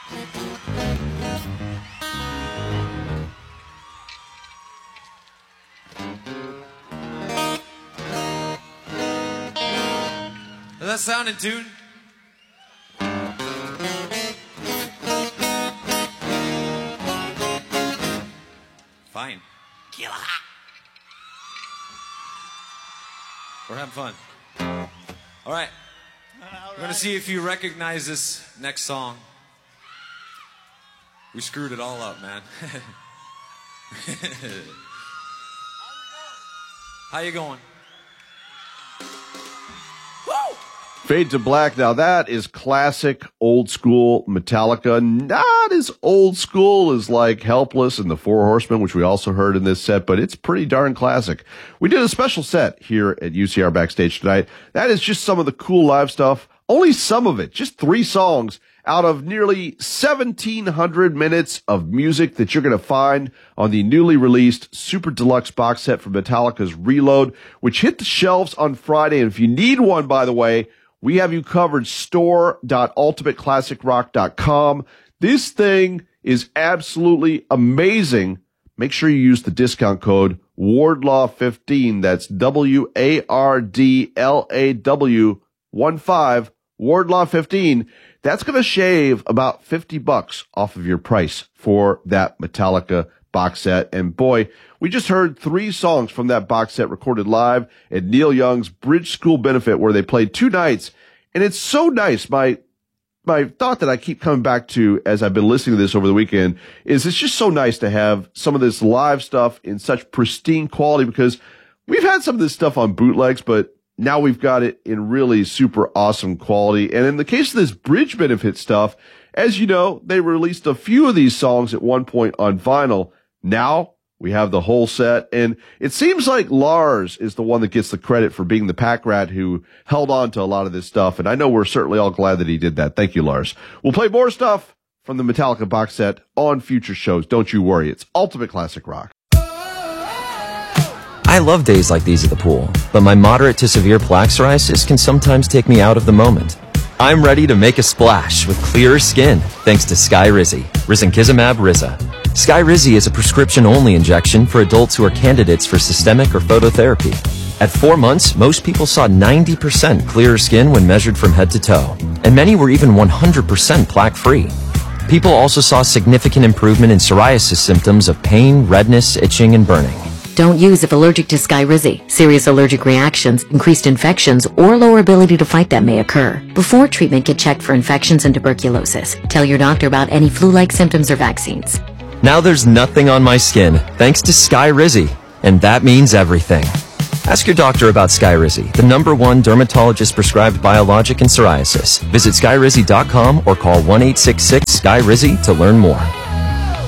Does that sound in tune? Fine. We're having fun. All right. We're going to see if you recognize this next song. We screwed it all up, man. How you going? Fade to Black. Now that is classic old school Metallica. Not as old school as like Helpless and the Four Horsemen, which we also heard in this set, but it's pretty darn classic. We did a special set here at UCR Backstage tonight. That is just some of the cool live stuff. Only some of it, just 3 songs out of nearly 1,700 minutes of music that you're going to find on the newly released Super Deluxe box set from Metallica's Reload, which hit the shelves on Friday. And if you need one, by the way, we have you covered, store.ultimateclassicrock.com. This thing is absolutely amazing. Make sure you use the discount code WARDLAW15. That's WARDLAW15, WARDLAW15. That's going to shave about $50 off of your price for that Metallica box set. And boy, we just heard 3 songs from that box set recorded live at Neil Young's Bridge School Benefit, where they played 2 nights. And it's so nice. My thought that I keep coming back to as I've been listening to this over the weekend is it's just so nice to have some of this live stuff in such pristine quality, because we've had some of this stuff on bootlegs, but now we've got it in really super awesome quality. And in the case of this Bridge Benefit stuff, as you know, they released a few of these songs at one point on vinyl. Now we have the whole set, and it seems like Lars is the one that gets the credit for being the pack rat who held on to a lot of this stuff, and I know we're certainly all glad that he did that. Thank you, Lars. We'll play more stuff from the Metallica box set on future shows. Don't you worry. It's Ultimate Classic Rock. I love days like these at the pool, but my moderate to severe plaque psoriasis can sometimes take me out of the moment. I'm ready to make a splash with clearer skin thanks to Skyrizi, Risankizumab Riza. Skyrizi is a prescription-only injection for adults who are candidates for systemic or phototherapy. At 4 months, most people saw 90% clearer skin when measured from head to toe, and many were even 100% plaque-free. People also saw significant improvement in psoriasis symptoms of pain, redness, itching, and burning. Don't use if allergic to Skyrizi. Serious allergic reactions, increased infections, or lower ability to fight them may occur. Before treatment, get checked for infections and tuberculosis. Tell your doctor about any flu-like symptoms or vaccines. Now there's nothing on my skin thanks to Skyrizi, and that means everything. Ask your doctor about Skyrizi, the #1 dermatologist-prescribed biologic in psoriasis. Visit Skyrizi.com or call 1-866-SKYRIZI to learn more.